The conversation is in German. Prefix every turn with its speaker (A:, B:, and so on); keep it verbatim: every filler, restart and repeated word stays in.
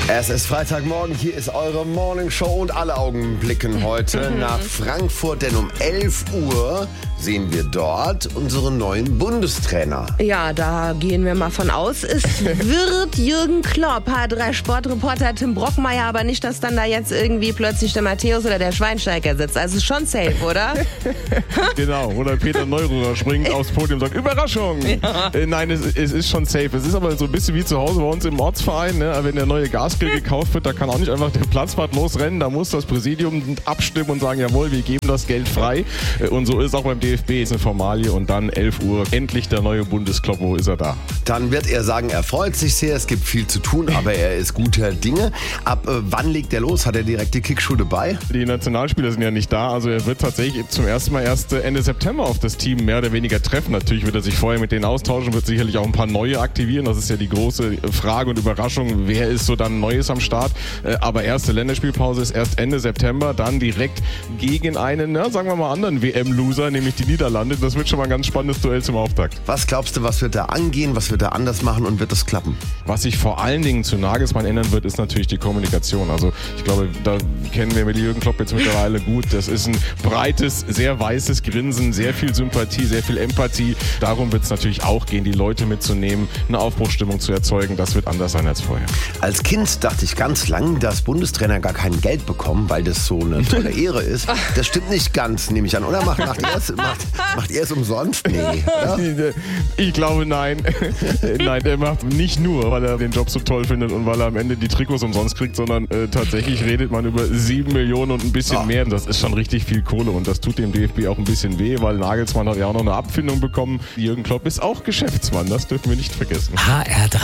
A: Es ist Freitagmorgen, hier ist eure Morning Show und alle Augen blicken heute nach Frankfurt, denn um elf Uhr sehen wir dort unseren neuen Bundestrainer.
B: Ja, da gehen wir mal von aus. Es wird Jürgen Klopp, H drei Sportreporter Tim Brockmeier, aber nicht, dass dann da jetzt irgendwie plötzlich der Matthäus oder der Schweinsteiger sitzt. Also ist schon safe, oder?
C: Genau, oder Peter Neururer springt aufs Podium und sagt, Überraschung! Ja. Äh, nein, es, es ist schon safe. Es ist aber so ein bisschen wie zu Hause bei uns im Ortsverein, ne? Wenn der neue Gasgrill gekauft wird, da kann auch nicht einfach der Platzwart losrennen, da muss das Präsidium abstimmen und sagen, jawohl, wir geben das Geld frei. Und so ist auch beim D F B, ist eine Formalie und dann elf Uhr, endlich der neue Bundesklopp, wo ist er da?
A: Dann wird er sagen, er freut sich sehr, es gibt viel zu tun, aber er ist guter Dinge. Ab äh, wann legt er los? Hat er direkt die Kickschuhe dabei?
C: Die Nationalspieler sind ja nicht da, also er wird tatsächlich zum ersten Mal erst Ende September auf das Team mehr oder weniger treffen. Natürlich wird er sich vorher mit denen austauschen, wird sicherlich auch ein paar neue aktivieren, das ist ja die große Frage und Überraschung, wer ist so dann Neues am Start, aber erste Länderspielpause ist erst Ende September, dann direkt gegen einen, na, sagen wir mal anderen W M-Loser, nämlich die Niederlande. Das wird schon mal ein ganz spannendes Duell zum Auftakt.
A: Was glaubst du, was wird er angehen, was wird er anders machen und wird das klappen?
C: Was sich vor allen Dingen zu Nagelsmann ändern wird, ist natürlich die Kommunikation. Also ich glaube, da kennen wir mit Jürgen Klopp jetzt mittlerweile gut. Das ist ein breites, sehr weißes Grinsen, sehr viel Sympathie, sehr viel Empathie. Darum wird es natürlich auch gehen, die Leute mitzunehmen, eine Aufbruchsstimmung zu erzeugen. Das wird anders sein als vorher.
A: Als Kind dachte ich ganz lang, dass Bundestrainer gar kein Geld bekommen, weil das so eine tolle Ehre ist. Das stimmt nicht ganz, nehme ich an. Oder macht, macht ihr es macht, macht ihr es umsonst? Nee. Oder?
C: Ich glaube, nein. Nein, der macht nicht nur, weil er den Job so toll findet und weil er am Ende die Trikots umsonst kriegt, sondern äh, tatsächlich redet man über sieben Millionen und ein bisschen oh. mehr. Das ist schon richtig viel Kohle und das tut dem D F B auch ein bisschen weh, weil Nagelsmann hat ja auch noch eine Abfindung bekommen. Jürgen Klopp ist auch Geschäftsmann, das dürfen wir nicht vergessen.
D: H R drei